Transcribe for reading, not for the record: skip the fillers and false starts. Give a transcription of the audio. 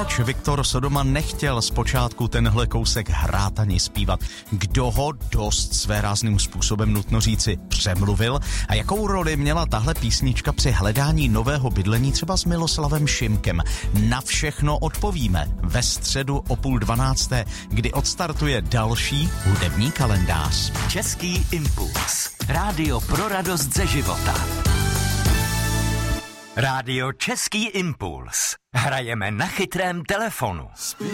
proč Viktor Sodoma nechtěl zpočátku tenhle kousek hrát ani zpívat? Kdo ho dost svérázným způsobem, nutno říci, přemluvil? A jakou roli měla tahle písnička při hledání nového bydlení třeba s Miloslavem Šimkem? Na všechno odpovíme ve středu o 11:30, kdy odstartuje další hudební kalendář. Český impuls. Rádio pro radost ze života. Rádio Český impuls. Hrajeme na chytrém telefonu.